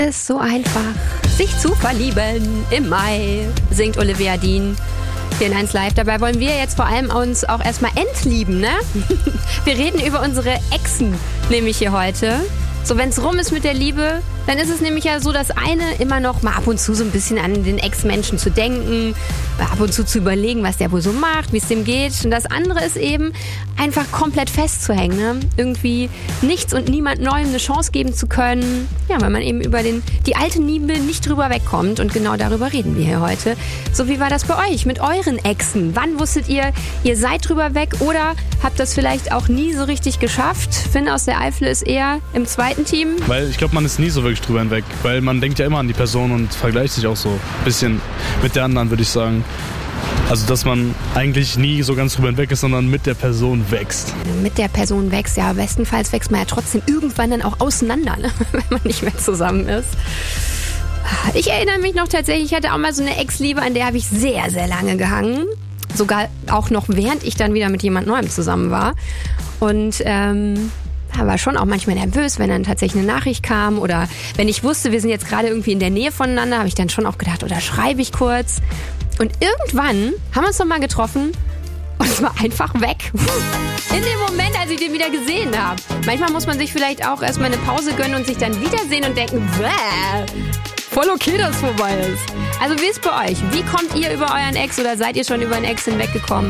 Ist so einfach, sich zu verlieben im Mai, singt Olivia Dean hier in 1 Live. Dabei wollen wir jetzt vor allem uns auch erstmal entlieben, ne? Wir reden über unsere Exen, nämlich hier heute. So, wenn es rum ist mit der Liebe, dann ist es nämlich ja so, das eine immer noch mal ab und zu so ein bisschen an den Ex-Menschen zu denken, ab und zu überlegen, was der wohl so macht, wie es dem geht. Und das andere ist eben, einfach komplett festzuhängen, ne? Irgendwie nichts und niemand Neuem eine Chance geben zu können. Ja, weil man eben über die alte Liebe nicht drüber wegkommt. Und genau darüber reden wir hier heute. So, wie war das bei euch mit euren Exen? Wann wusstet ihr seid drüber weg oder habt das vielleicht auch nie so richtig geschafft? Finn aus der Eifel ist eher im zweiten Team. Weil ich glaube, man ist nie so wirklich drüber hinweg, weil man denkt ja immer an die Person und vergleicht sich auch so ein bisschen mit der anderen, würde ich sagen. Also, dass man eigentlich nie so ganz drüber hinweg ist, sondern mit der Person wächst. Mit der Person wächst, ja, bestenfalls wächst man ja trotzdem irgendwann dann auch auseinander, ne? Wenn man nicht mehr zusammen ist. Ich erinnere mich noch tatsächlich, ich hatte auch mal so eine Ex-Liebe, an der habe ich sehr, sehr lange gehangen. Sogar auch noch während ich dann wieder mit jemand Neuem zusammen war. Und war schon auch manchmal nervös, wenn dann tatsächlich eine Nachricht kam oder wenn ich wusste, wir sind jetzt gerade irgendwie in der Nähe voneinander, habe ich dann schon auch gedacht, oder schreibe ich kurz. Und irgendwann haben wir uns nochmal getroffen und es war einfach weg. In dem Moment, als ich den wieder gesehen habe. Manchmal muss man sich vielleicht auch erstmal eine Pause gönnen und sich dann wiedersehen und denken, voll okay, dass es vorbei ist. Also wie ist es bei euch? Wie kommt ihr über euren Ex oder seid ihr schon über einen Ex hinweggekommen?